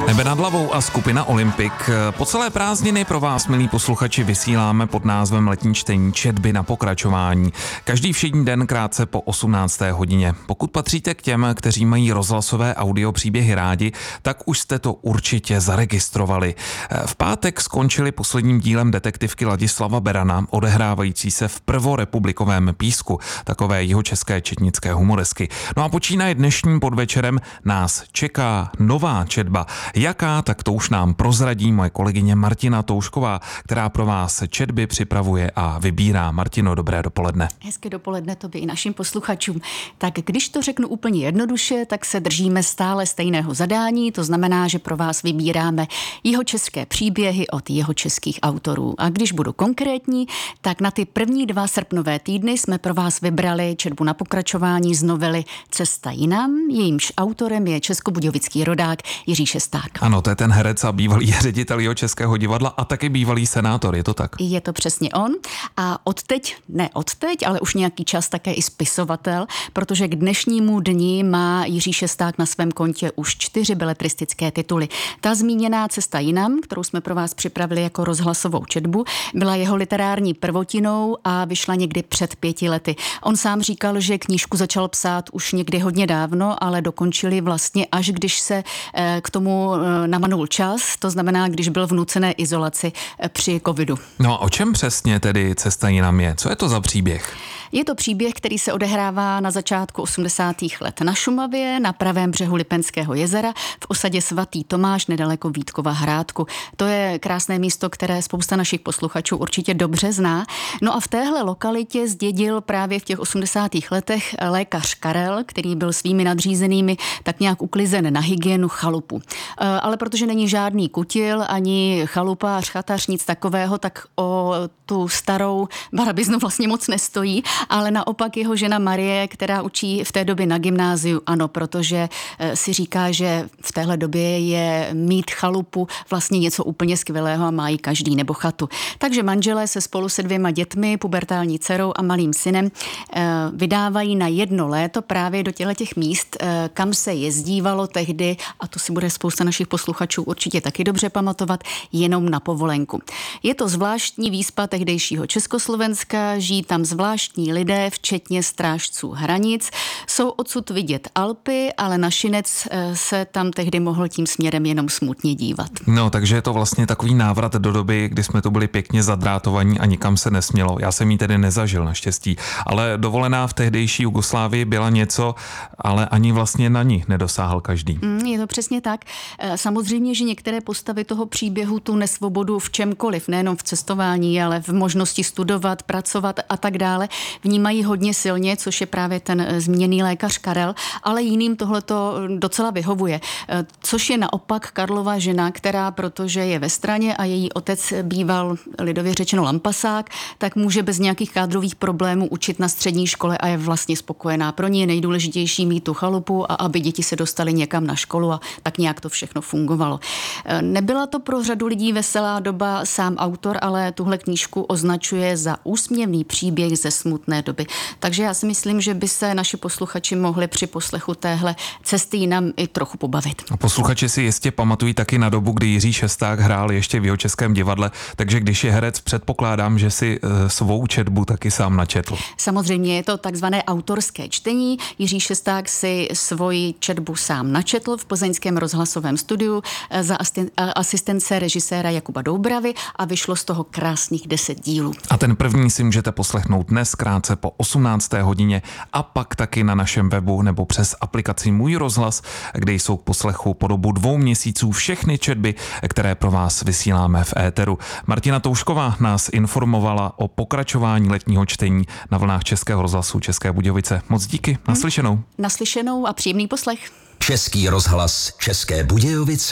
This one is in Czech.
Nebe nad hlavou a skupina Olympik. Po celé prázdniny pro vás, milí posluchači, vysíláme pod názvem Letní čtení četby na pokračování. Každý všední den krátce po 18. hodině. Pokud patříte k těm, kteří mají rozhlasové audio příběhy rádi, tak už jste to určitě zaregistrovali. V pátek skončili posledním dílem detektivky Ladislava Berana, odehrávající se v prvorepublikovém Písku, takové jihočeské četnické humoresky. No a počínaje dnešním podvečerem nás čeká nová četba. Jaká, tak to už nám prozradí moje kolegyně Martina Toušková, která pro vás četby připravuje a vybírá. Martino, dobré dopoledne. Hezké dopoledne tobě i našim posluchačům. Tak když to řeknu úplně jednoduše, tak se držíme stále stejného zadání, to znamená, že pro vás vybíráme jihočeské příběhy od jihočeských autorů. A když budu konkrétní, tak na ty první 2 srpnové týdny jsme pro vás vybrali četbu na pokračování z novely Cesta jinam, jejímž autorem je českobudějovický rodák Jiří Šesták. Ano, to je ten herec a bývalý ředitel Jihočeského divadla a taky bývalý senátor, je to tak? Je to přesně on a ne odteď, ale už nějaký čas také i spisovatel, protože k dnešnímu dni má Jiří Šesták na svém kontě už 4 beletristické tituly. Ta zmíněná Cesta jinam, kterou jsme pro vás připravili jako rozhlasovou četbu, byla jeho literární prvotinou a vyšla někdy před 5 lety. On sám říkal, že knížku začal psát už někdy hodně dávno, ale dokončili vlastně až když se k tomu namanul čas, to znamená, když byl v nucené izolaci při covidu. No a o čem přesně tedy Cesta jinam je? Co je to za příběh? Je to příběh, který se odehrává na začátku 80. let na Šumavě, na pravém břehu Lipenského jezera, v osadě Svatý Tomáš, nedaleko Vítkova Hrádku. To je krásné místo, které spousta našich posluchačů určitě dobře zná. No a v téhle lokalitě zdědil právě v těch 80. letech lékař Karel, který byl svými nadřízenými tak nějak uklizen na hygienu chalupu. Ale protože není žádný kutil, ani chalupář, chatař, nic takového, tak o tu starou barabiznu vlastně moc nestojí, ale naopak jeho žena Marie, která učí v té době na gymnáziu, ano, protože si říká, že v téhle době je mít chalupu vlastně něco úplně skvělého a má ji každý, nebo chatu. Takže manželé se spolu se 2 dětmi, pubertální dcerou a malým synem, vydávají na 1 léto právě do těch míst, kam se jezdívalo tehdy, a to si bude spousta našich posluchačů určitě taky dobře pamatovat, jenom na povolenku. Je to zvláštní výspa tehdejšího Československa, žijí tam zvláštní lidé, včetně strážců hranic. Jsou odsud vidět Alpy, ale našinec se tam tehdy mohl tím směrem jenom smutně dívat. No, takže je to vlastně takový návrat do doby, kdy jsme tu byli pěkně zadrátovaní a nikam se nesmělo. Já jsem ji tedy nezažil naštěstí, ale dovolená v tehdejší Jugoslávii byla něco, ale ani vlastně na ní nedosáhl každý. Je to přesně tak. Samozřejmě, že některé postavy toho příběhu tu nesvobodu v čemkoliv, nejenom v cestování, ale v možnosti studovat, pracovat a tak dále, vnímají hodně silně, což je právě ten zmíněný lékař Karel, ale jiným tohleto docela vyhovuje. Což je naopak Karlova žena, která, protože je ve straně a její otec býval lidově řečeno lampasák, tak může bez nějakých kádrových problémů učit na střední škole a je vlastně spokojená. Pro ní je nejdůležitější mít tu chalupu a aby děti se dostaly někam na školu a tak nějak to všechno fungovalo. Nebyla to pro řadu lidí veselá doba, sám autor ale tuhle knížku označuje za úsměvný příběh ze smutné doby. Takže já si myslím, že by se naši posluchači mohli při poslechu téhle Cesty jinam i trochu pobavit. A posluchači si jistě pamatují taky na dobu, kdy Jiří Šesták hrál ještě v Jihočeském divadle, takže když je herec, předpokládám, že si svou četbu taky sám načetl. Samozřejmě je to takzvané autorské čtení. Jiří Šesták si svoji četbu sám načetl v plzeňském rozhlasovém studiu za asistence režiséra Jakuba Doubravy a vyšlo z toho krásných 10 dílů. A ten první si můžete poslechnout dnes krátce po 18. hodině a pak taky na našem webu nebo přes aplikaci Můj rozhlas, kde jsou k poslechu po dobu 2 měsíců všechny četby, které pro vás vysíláme v éteru. Martina Toušková nás informovala o pokračování letního čtení na vlnách Českého rozhlasu České Budějovice. Moc díky, naslyšenou. Naslyšenou a příjemný poslech. Český rozhlas České Budějovice.